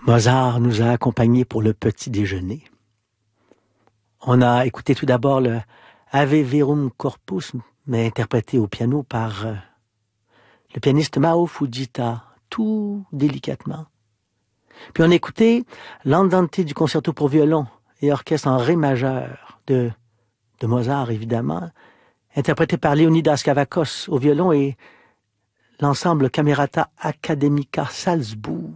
Mozart nous a accompagnés pour le petit déjeuner. On a écouté tout d'abord le Ave Verum Corpus, mais interprété au piano par le pianiste Mao Fujita, tout délicatement. Puis on a écouté l'Andante du concerto pour violon et orchestre en ré majeur de Mozart, évidemment, interprété par Leonidas Kavakos au violon et l'ensemble Camerata Academica Salzbourg